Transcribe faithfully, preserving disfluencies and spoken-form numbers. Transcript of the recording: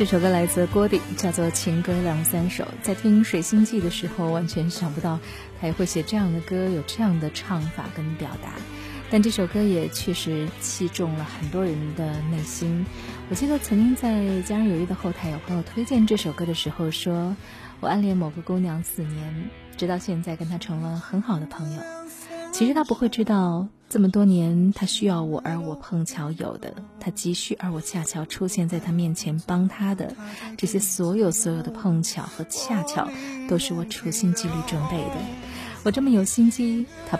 这首歌来自郭顶，叫做《情歌两三首》。在听《水星记》的时候，完全想不到他也会写这样的歌，有这样的唱法跟表达。但这首歌也确实击中了很多人的内心。我记得曾经在家人有约的后台有朋友推荐这首歌的时候说，我暗恋某个姑娘四年，直到现在跟她成了很好的朋友。其实她不会知道，这么多年她需要我，而我碰巧有的，她急需而我恰巧出现在她面前帮她的，这些所有所有的碰巧和恰巧，都是我处心积虑准备的。我这么有心机，她